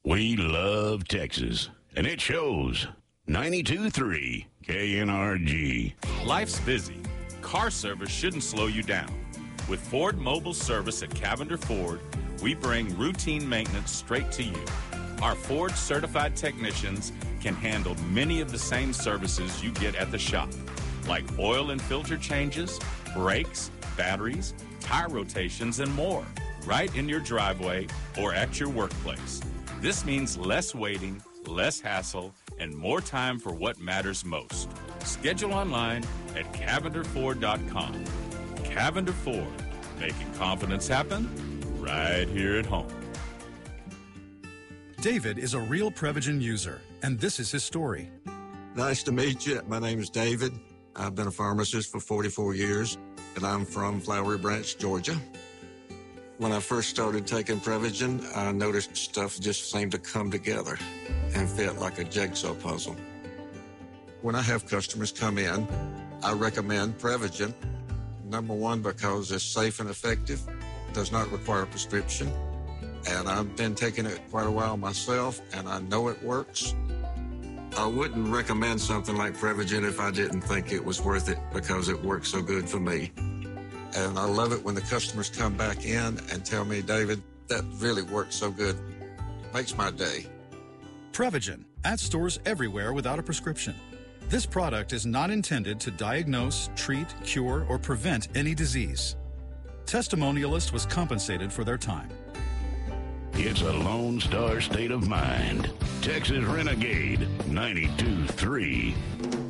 We love Texas, and it shows. 92.3 KNRG. Life's busy. Car service shouldn't slow you down. With Ford Mobile Service at Cavender Ford, we bring routine maintenance straight to you. Our Ford certified technicians can handle many of the same services you get at the shop, like oil and filter changes, brakes, batteries, tire rotations, and more, right in your driveway or at your workplace. This means less waiting, less hassle, and more time for what matters most. Schedule online at CavenderFord.com. Cavender Ford, making confidence happen right here at home. David is a real Prevagen user, and this is his story. Nice to meet you. My name is David. I've been a pharmacist for 44 years, and I'm from Flowery Branch, Georgia. When I first started taking Prevagen, I noticed stuff just seemed to come together and fit like a jigsaw puzzle. When I have customers come in, I recommend Prevagen. Number one, because it's safe and effective, does not require a prescription, and I've been taking it quite a while myself, and I know it works. I wouldn't recommend something like Prevagen if I didn't think it was worth it because it works so good for me. And I love it when the customers come back in and tell me, David, that really works so good. Makes my day. Prevagen, at stores everywhere without a prescription. This product is not intended to diagnose, treat, cure, or prevent any disease. Testimonialist was compensated for their time. It's a Lone Star state of mind. Texas Renegade 92.3.